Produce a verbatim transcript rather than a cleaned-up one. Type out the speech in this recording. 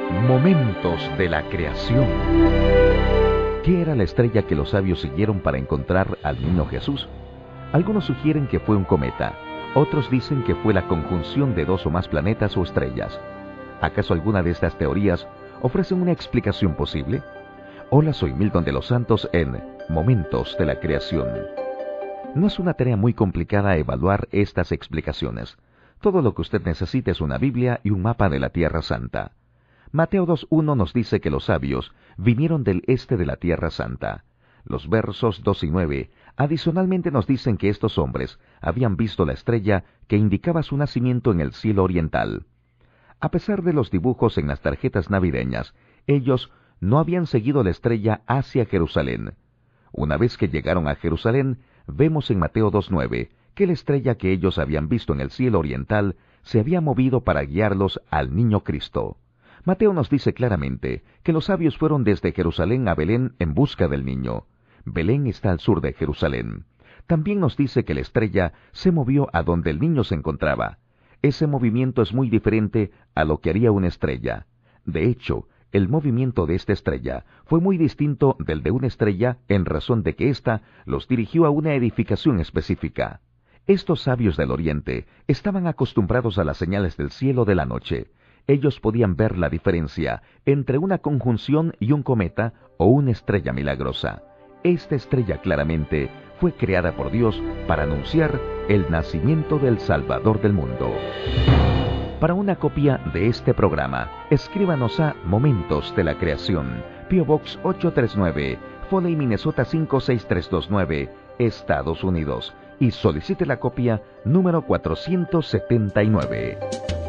Momentos de la creación. ¿Qué era la estrella que los sabios siguieron para encontrar al niño Jesús? Algunos sugieren que fue un cometa, otros dicen que fue la conjunción de dos o más planetas o estrellas. ¿Acaso alguna de estas teorías ofrecen una explicación posible? Hola, soy Milton de los Santos en Momentos de la Creación. No es una tarea muy complicada evaluar estas explicaciones. Todo lo que usted necesita es una Biblia y un mapa de la Tierra Santa. Mateo dos uno nos dice que los sabios vinieron del este de la Tierra Santa. Los versos dos y nueve adicionalmente nos dicen que estos hombres habían visto la estrella que indicaba su nacimiento en el cielo oriental. A pesar de los dibujos en las tarjetas navideñas, ellos no habían seguido la estrella hacia Jerusalén. Una vez que llegaron a Jerusalén, vemos en Mateo dos nueve que la estrella que ellos habían visto en el cielo oriental se había movido para guiarlos al niño Cristo. Mateo nos dice claramente que los sabios fueron desde Jerusalén a Belén en busca del niño. Belén está al sur de Jerusalén. También nos dice que la estrella se movió a donde el niño se encontraba. Ese movimiento es muy diferente a lo que haría una estrella. De hecho, el movimiento de esta estrella fue muy distinto del de una estrella en razón de que ésta los dirigió a una edificación específica. Estos sabios del Oriente estaban acostumbrados a las señales del cielo de la noche. Ellos podían ver la diferencia entre una conjunción y un cometa o una estrella milagrosa. Esta estrella claramente fue creada por Dios para anunciar el nacimiento del Salvador del mundo. Para una copia de este programa, escríbanos a Momentos de la Creación, P O Box ocho tres nueve, Foley, Minnesota cinco seis tres dos nueve, Estados Unidos, y solicite la copia número cuatrocientos setenta y nueve.